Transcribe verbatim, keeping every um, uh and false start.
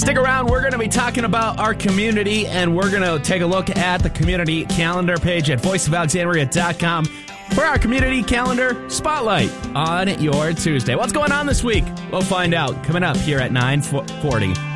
Stick around. We're going to be talking about our community, and we're going to take a look at the community calendar page at voice of alexandria dot com for our community calendar spotlight on your Tuesday. What's going on this week? We'll find out coming up here at nine forty.